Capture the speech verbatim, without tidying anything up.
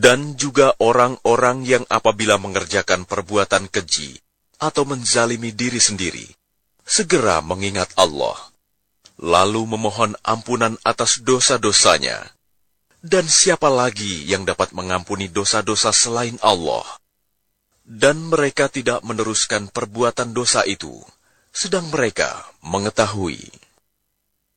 Dan juga orang-orang yang apabila mengerjakan perbuatan keji atau menzalimi diri sendiri, segera mengingat Allah, lalu memohon ampunan atas dosa-dosanya. Dan siapa lagi yang dapat mengampuni dosa-dosa selain Allah? Dan mereka tidak meneruskan perbuatan dosa itu, sedang mereka mengetahui